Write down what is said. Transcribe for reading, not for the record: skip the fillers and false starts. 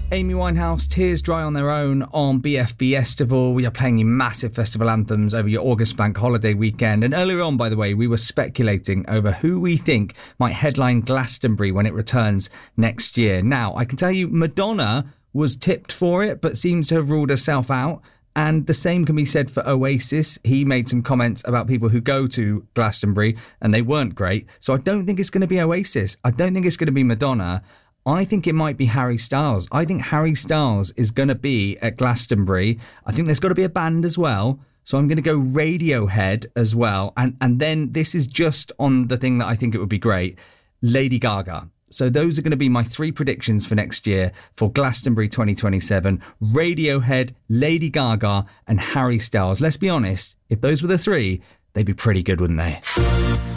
Amy Winehouse, Tears Dry on Their Own on BFB Estival. We are playing you massive festival anthems over your August bank holiday weekend. And earlier on, by the way, we were speculating over who we think might headline Glastonbury when it returns next year. Now, I can tell you Madonna was tipped for it, but seems to have ruled herself out. And the same can be said for Oasis. He made some comments about people who go to Glastonbury and they weren't great. So I don't think it's going to be Oasis. I don't think it's going to be Madonna. I think it might be Harry Styles. I think Harry Styles is going to be at Glastonbury. I think there's got to be a band as well. So I'm going to go Radiohead as well. And then this is just on the thing that I think it would be great, Lady Gaga. So those are going to be my 3 predictions for next year for Glastonbury 2027. Radiohead, Lady Gaga and Harry Styles. Let's be honest, if those were the 3, they'd be pretty good, wouldn't they?